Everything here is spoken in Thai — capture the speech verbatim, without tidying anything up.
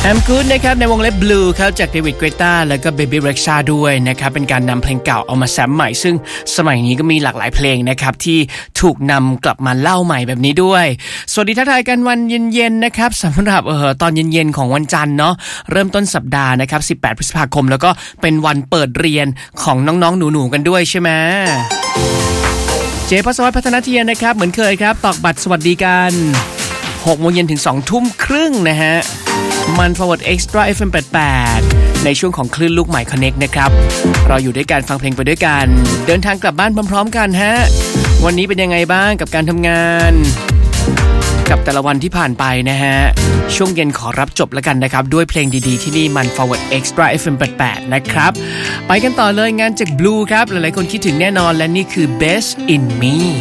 I'm Good นะครับในวงเล็บ Blue ครับจากเดวิดเกรตาแล้วก็ Baby Rexha ด้วยนะครับเป็นการนำเพลงเก่าเอามาแซมใหม่ซึ่งสมัยนี้ก็มีหลากหลายเพลงนะครับที่ถูกนำกลับมาเล่าใหม่แบบนี้ด้วยสวัสดีทักทายกันวันเย็นๆนะครับสำหรับเออตอนเย็นๆของวันจันทร์เนาะเริ่มต้นสัปดาห์นะครับสิบแปดพฤษภาคมแล้วก็เป็นวันเปิดเรียนของน้องๆหนูๆกันด้วยใช่ไหมเจพัสวัฒน์พัฒนาเทียนนะครับเหมือนเคยครับตอกบัตรสวัสดีกันหกโมงเย็นถึงสองทุ่มครึ่งนะฮะมัน Forward Extra เอฟ เอ็ม แปดสิบแปดในช่วงของคลื่นลูกใหม่ Connect นะครับเราอยู่ด้วยกันฟังเพลงไปด้วยกันเดินทางกลับบ้านพร้อมๆกันฮะวันนี้เป็นยังไงบ้างกับการทำงานกับแต่ละวันที่ผ่านไปนะฮะช่วงเย็นขอรับจบแล้วกันนะครับด้วยเพลงดีๆที่นี่มัน Forward Extra เอฟ เอ็ม แปดสิบแปดนะครับไปกันต่อเลยงานจาก Blue ครับหลายๆคนคิดถึงแน่นอนและนี่คือ Best in Me